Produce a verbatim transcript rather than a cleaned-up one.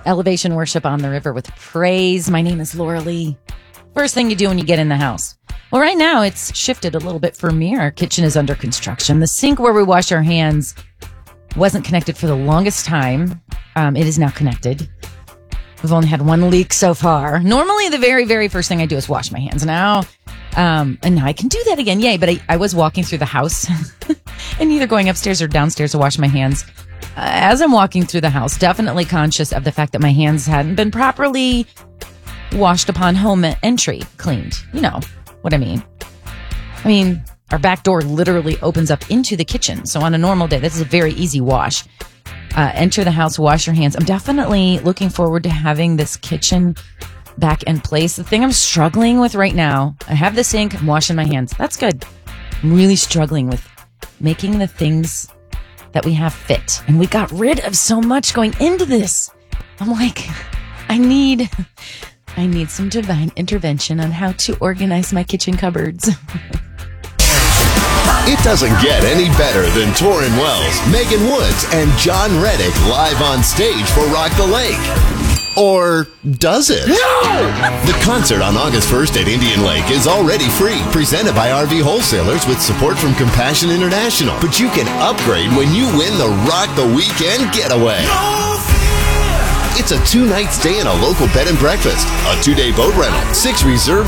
elevation worship on the river with praise. My name is Laura Lee. First thing you do when you get in the house. Well, right now it's shifted a little bit for me. Our kitchen is under construction. The sink where we wash our hands wasn't connected for the longest time. Um, it is now connected. We've only had one leak so far. Normally, the very, very first thing I do is wash my hands. Now, um, and now I can do that again. Yay. But I, I was walking through the house and either going upstairs or downstairs to wash my hands. Uh, as I'm walking through the house, definitely conscious of the fact that my hands hadn't been properly washed upon home entry, cleaned. You know what I mean. I mean, our back door literally opens up into the kitchen. So on a normal day, this is a very easy wash. Uh, enter the house, wash your hands. I'm definitely looking forward to having this kitchen back in place. The thing I'm struggling with right now, I have the sink, I'm washing my hands. That's good. I'm really struggling with making the things that we have fit. And we got rid of so much going into this. I'm like, I need, I need some divine intervention on how to organize my kitchen cupboards. It doesn't get any better than Torrin Wells, Megan Woods, and John Reddick live on stage for Rock the Lake. Or does it? No! The concert on August first at Indian Lake is already free, presented by R V Wholesalers with support from Compassion International. But you can upgrade when you win the Rock the Weekend Getaway. It's a two-night stay in a local bed and breakfast, a two-day boat rental, six reserved